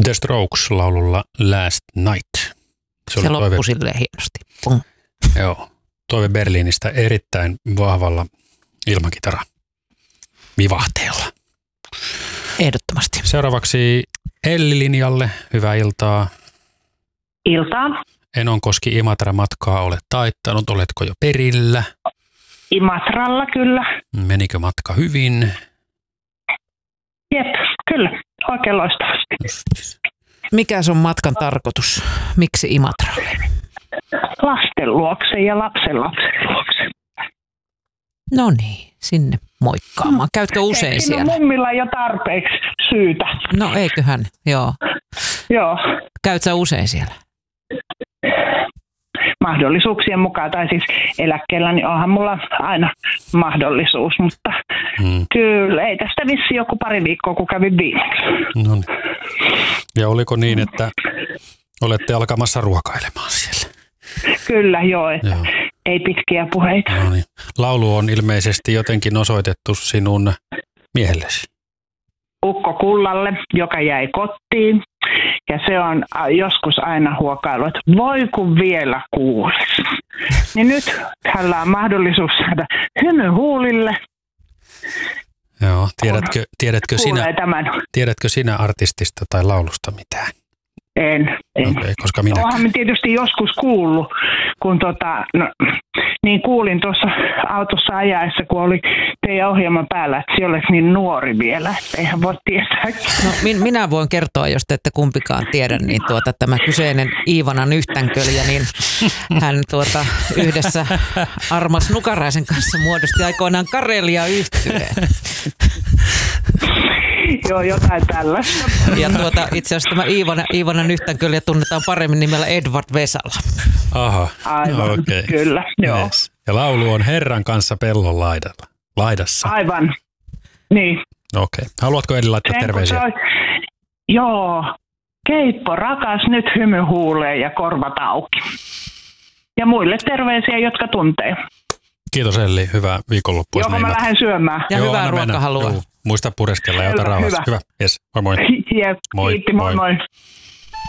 The Strokes laululla Last Night. Se loppui silleen hienosti. Pum. Joo. Toive Berliinistä erittäin vahvalla ilmakitara vivahteella. Ehdottomasti. Seuraavaksi Elli-linjalle. Hyvää iltaa. Iltaa. Enonkoski Imatra-matkaa olet taittanut. Oletko jo perillä? Imatralla kyllä. Menikö matka hyvin? Jep, kyllä. Oikein loistavasti. Mikä se on matkan tarkoitus? Miksi Imatralle? Lasten luokse ja lapsen luokse. No niin, sinne moikkaamaan. Käytkö usein siellä? Siinä on mummilla jo tarpeeksi syytä. No eiköhän, joo. Joo. Käytkö sä usein siellä? Mahdollisuuksien mukaan, tai siis eläkkeellä, niin onhan mulla aina mahdollisuus, mutta kyllä ei tästä vissi joku pari viikkoa, kun kävin viimeksi. No niin. Ja oliko niin, että olette alkamassa ruokailemaan siellä? Kyllä, joo, että joo. Ei pitkiä puheita. No niin. Laulu on ilmeisesti jotenkin osoitettu sinun miehellesi. Ukko Kullalle, joka jäi kotiin. Ja se on joskus aina huokailu, että voi kun vielä kuulisi. Niin nyt hänellä on mahdollisuus saada hymy huulille. Joo, tiedätkö sinä artistista tai laulusta mitään? En. Okay, koska minäkään. Olenhan tietysti joskus kuullut, kun niin kuulin tuossa autossa ajaessa, kun oli teidän ohjelman päällä, että se olisi niin nuori vielä, että eihän voi tietää. No minä voin kertoa, jos te ette kumpikaan tiedä, niin tämä kyseinen Iivana Nyhtänkölja, niin hän yhdessä Armas Nukaraisen kanssa muodosti aikoinaan Karelia-yhtyeen. Joo, jotain tällaista. Ja itse asiassa tämä Iivana Nyhtänkölja tunnetaan paremmin nimellä Edward Vesala. Aha, aivan, okay. Kyllä, joo. Yes. Ja laulu on Herran kanssa pellon laidassa. Aivan, niin. Okei. Haluatko Eli laittaa terveisiä? Joo, keippo rakas, nyt hymy huuleen ja korvat auki. Ja muille terveisiä, jotka tuntee. Kiitos Elli, hyvää viikonloppua. Joo, mä lähden syömään. Ja hyvää ruokahalua. Muista pureskella ja ota rauhassa. Hyvä. Yes. Moi moi. Jep, moi. Kiitti, moi moi.